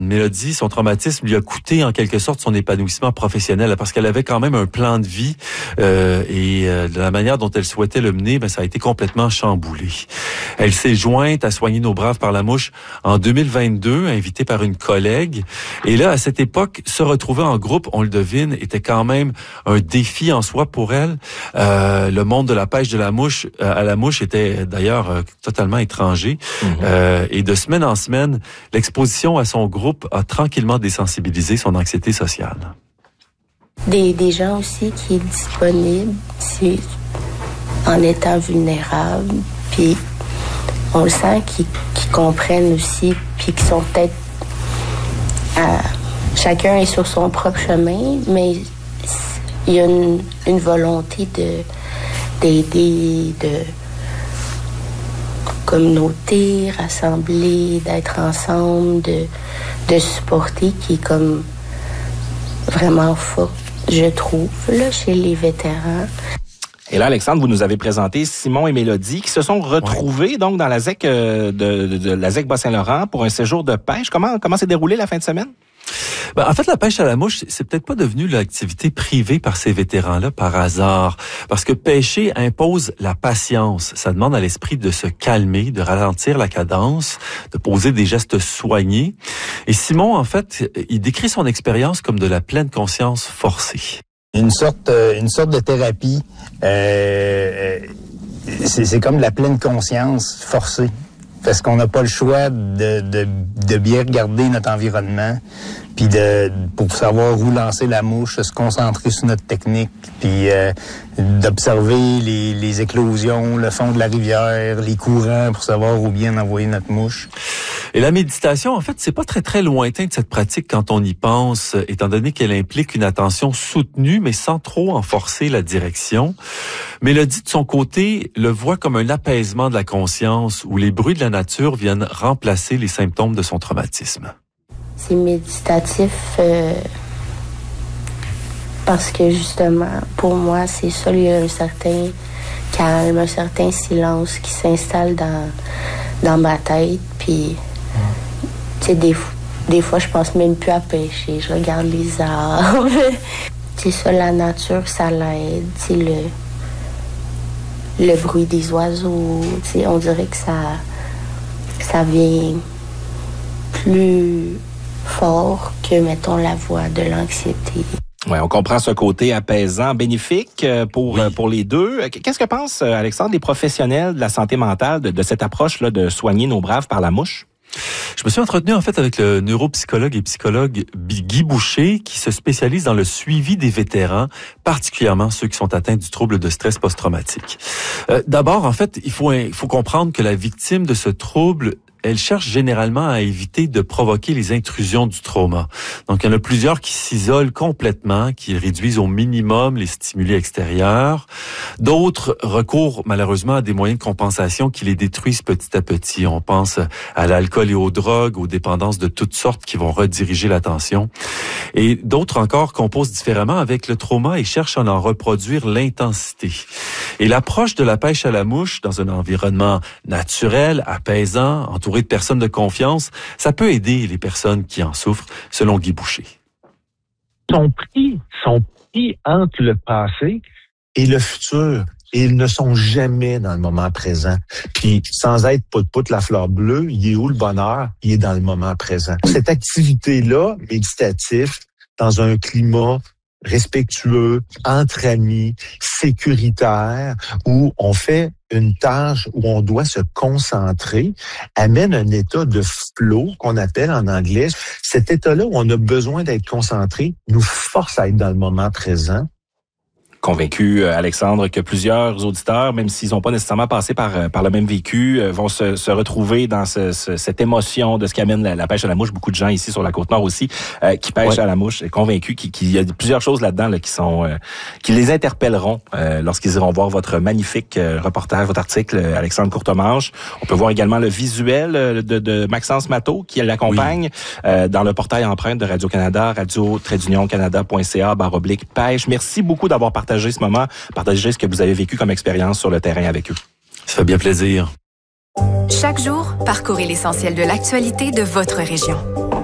Mélodie, son traumatisme lui a coûté en quelque sorte son épanouissement professionnel parce qu'elle avait quand même un plan de vie et de la manière dont elle souhaitait le mener, ça a été complètement chamboulé. Elle s'est jointe à Soigner nos braves par la mouche en 2022, invitée par une collègue. Et là, à cette époque, se retrouver en groupe, on le devine, était quand même un défi en soi pour elle. Le monde de la pêche de la mouche à la mouche était d'ailleurs totalement étranger. Et de semaine en semaine, l'exposition à son groupe a tranquillement désensibilisé son anxiété sociale. Des gens aussi qui est disponible, c'est en étant vulnérable, puis on le sent qu'ils comprennent aussi, puis qu'ils sont peut-être chacun est sur son propre chemin, mais il y a une volonté d'aider, de communauté, rassembler, d'être ensemble, de supporter, qui est comme vraiment fort, je trouve, là, chez les vétérans. Et là, Alexandre, vous nous avez présenté Simon et Mélodie qui se sont retrouvés donc dans la ZEC de la ZEC Bas-Saint-Laurent pour un séjour de pêche. Comment s'est déroulé la fin de semaine? En fait, la pêche à la mouche, c'est peut-être pas devenu l'activité privée par ces vétérans-là par hasard. Parce que pêcher impose la patience. Ça demande à l'esprit de se calmer, de ralentir la cadence, de poser des gestes soignés. Et Simon, en fait, il décrit son expérience comme de la pleine conscience forcée. Une sorte de thérapie. C'est comme de la pleine conscience forcée. Parce qu'on n'a pas le choix de bien regarder notre environnement, puis pour savoir où lancer la mouche, se concentrer sur notre technique, puis d'observer les éclosions, le fond de la rivière, les courants, pour savoir où bien envoyer notre mouche. Et la méditation, en fait, c'est pas très, très lointain de cette pratique quand on y pense, étant donné qu'elle implique une attention soutenue, mais sans trop en forcer la direction. Mélodie, de son côté, le voit comme un apaisement de la conscience où les bruits de la nature viennent remplacer les symptômes de son traumatisme. C'est méditatif parce que, justement, pour moi, c'est ça, il y a un certain calme, un certain silence qui s'installe dans ma tête, puis... Tu sais, des fois, je pense même plus à pêcher. Je regarde les arbres. C'est ça, la nature, ça l'aide. Tu sais, le bruit des oiseaux. Tu sais, on dirait que ça vient plus fort que, mettons, la voix de l'anxiété. Ouais, on comprend ce côté apaisant, bénéfique pour les deux. Qu'est-ce que pensent, Alexandre, les professionnels de la santé mentale de cette approche-là de soigner nos braves par la mouche? Je me suis entretenu en fait avec le neuropsychologue et psychologue Guy Boucher qui se spécialise dans le suivi des vétérans, particulièrement ceux qui sont atteints du trouble de stress post-traumatique. D'abord, en fait, il faut comprendre que la victime de ce trouble, elle cherche généralement à éviter de provoquer les intrusions du trauma. Donc, il y en a plusieurs qui s'isolent complètement, qui réduisent au minimum les stimuli extérieurs. D'autres recourent malheureusement à des moyens de compensation qui les détruisent petit à petit. On pense à l'alcool et aux drogues, aux dépendances de toutes sortes qui vont rediriger l'attention. Et d'autres encore composent différemment avec le trauma et cherchent à en reproduire l'intensité. Et l'approche de la pêche à la mouche dans un environnement naturel, apaisant, entouré de personnes de confiance, ça peut aider les personnes qui en souffrent, selon Guy Boucher. Sont pris entre le passé et le futur. Et ils ne sont jamais dans le moment présent. Puis, sans être pout-pout la fleur bleue, il est où le bonheur? Il est dans le moment présent. Cette activité-là, méditative, dans un climat respectueux, entre amis, sécuritaire, où on fait une tâche où on doit se concentrer, amène un état de flow qu'on appelle en anglais. Cet état-là où on a besoin d'être concentré nous force à être dans le moment présent. Convaincu, Alexandre, que plusieurs auditeurs, même s'ils n'ont pas nécessairement passé par le même vécu, vont se retrouver dans cette émotion de ce qui amène la pêche à la mouche. Beaucoup de gens ici sur la Côte-Nord aussi qui pêchent à la mouche, convaincus qu'il y a plusieurs choses là-dedans là, qui les interpelleront lorsqu'ils iront voir votre magnifique reportage, votre article, Alexandre Courtemanche. On peut voir également le visuel de Maxence Matteau qui l'accompagne dans le portail empreinte de Radio-Canada, radio-canada.ca/pêche. Merci beaucoup d'avoir partagé ce moment, partager ce que vous avez vécu comme expérience sur le terrain avec eux. Ça fait bien plaisir. Chaque jour, parcourez l'essentiel de l'actualité de votre région.